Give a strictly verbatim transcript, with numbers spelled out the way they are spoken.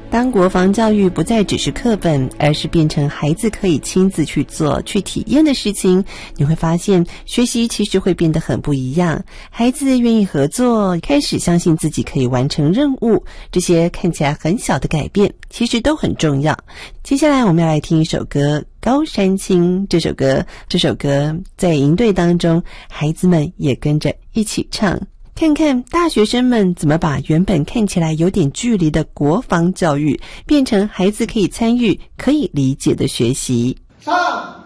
当国防教育不再只是课本，而是变成孩子可以亲自去做、去体验的事情，你会发现学习其实会变得很不一样。孩子愿意合作，开始相信自己可以完成任务，这些看起来很小的改变，其实都很重要。接下来我们要来听一首歌《高山青》，这首歌这首歌在营队当中，孩子们也跟着一起唱。看看大学生们怎么把原本看起来有点距离的国防教育，变成孩子可以参与、可以理解的学习。 唱